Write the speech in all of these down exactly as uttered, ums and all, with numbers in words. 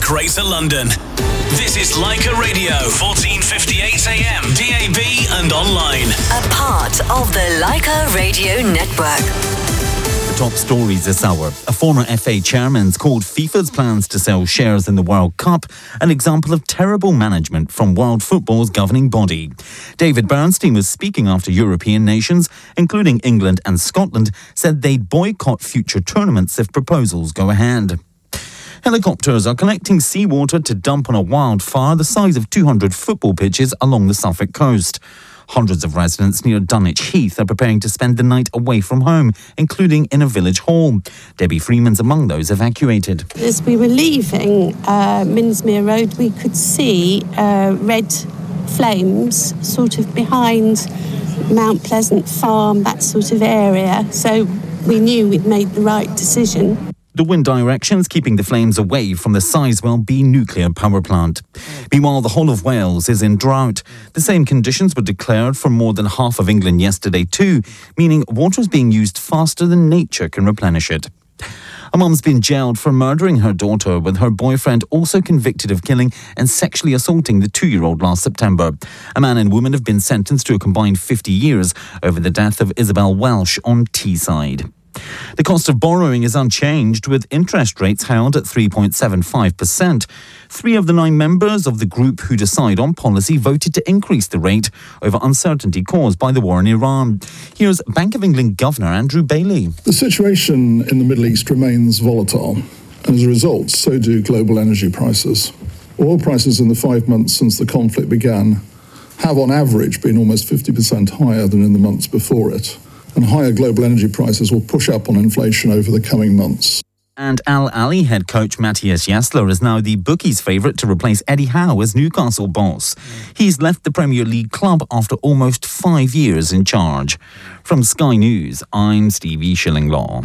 Greater London. This is Leica Radio, fourteen fifty-eight A M, D A B and online. A part of the Leica Radio Network. The top stories this hour. A former F A chairman's called FIFA's plans to sell shares in the World Cup an example of terrible management from world football's governing body. David Bernstein was speaking after European nations, including England and Scotland, said they'd boycott future tournaments if proposals go ahead. Helicopters are collecting seawater to dump on a wildfire the size of two hundred football pitches along the Suffolk coast. Hundreds of residents near Dunwich Heath are preparing to spend the night away from home, including in a village hall. Debbie Freeman's among those evacuated. As we were leaving uh, Minsmere Road, we could see uh, red flames sort of behind Mount Pleasant Farm, that sort of area. So we knew we'd made the right decision. The wind direction's keeping the flames away from the Sizewell B nuclear power plant. Meanwhile, the whole of Wales is in drought. The same conditions were declared for more than half of England yesterday too, meaning water's being used faster than nature can replenish it. A mum's been jailed for murdering her daughter, with her boyfriend also convicted of killing and sexually assaulting the two-year-old last September. A man and woman have been sentenced to a combined fifty years over the death of Isabel Welsh on Teesside. The cost of borrowing is unchanged, with interest rates held at three point seven five percent. Three of the nine members of the group who decide on policy voted to increase the rate over uncertainty caused by the war in Iran. Here's Bank of England Governor Andrew Bailey. The situation in the Middle East remains volatile, and as a result, so do global energy prices. Oil prices in the five months since the conflict began have on average been almost fifty percent higher than in the months before it. And higher global energy prices will push up on inflation over the coming months. And Al Ahly head coach Matthias Jassler is now the bookies' favourite to replace Eddie Howe as Newcastle boss. He's left the Premier League club after almost five years in charge. From Sky News, I'm Stevie Shillinglaw.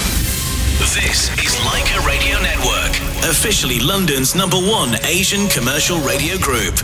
This is Leica Radio Network, officially London's number one Asian commercial radio group.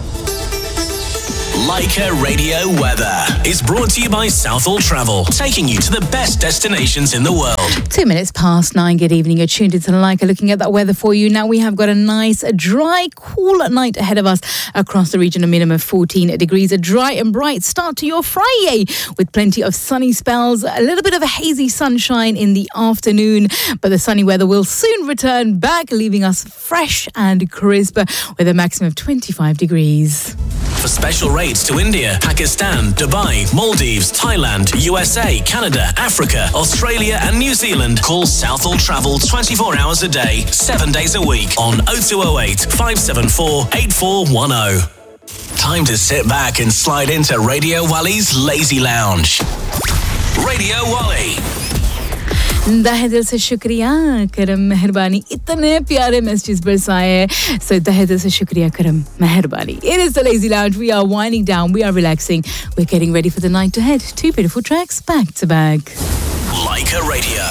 Leica Radio Weather is brought to you by Southall Travel, taking you to the best destinations in the world. Two minutes past nine. Good evening. You're tuned into Leica, looking at that weather for you. Now we have got a nice, dry, cool night ahead of us across the region. A minimum of fourteen degrees. A dry and bright start to your Friday with plenty of sunny spells. A little bit of a hazy sunshine in the afternoon, but the sunny weather will soon return back, leaving us fresh and crisp with a maximum of twenty-five degrees. For special rates to India, Pakistan, Dubai, Maldives, Thailand, U S A, Canada, Africa, Australia and New Zealand, call Southall Travel twenty-four hours a day, seven days a week on oh two oh eight, five seven four, eight four one oh. Time to sit back and slide into Radio Wally's Lazy Lounge. Radio Wally. तहे दिल से शुक्रिया करम मेहरबानी इतने प्यारे messages बरसाए हैं so तहे दिल से शुक्रिया करम मेहरबानी. It is the Lazy Lounge. We are winding down, we are relaxing, we're getting ready for the night ahead. Two beautiful tracks back to back. Leica Radio.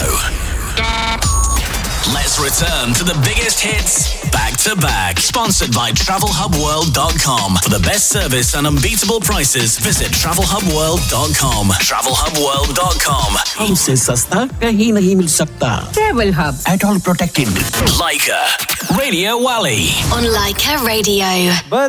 Let's return to the biggest hits back to back. Sponsored by travel hub world dot com. For the best service and unbeatable prices, visit travel hub world dot com. travel hub world dot com. हमसे सस्ता कहीं नहीं मिल सकता. Travel Hub. At all protected. Leica Radio Wally. On Leica Radio.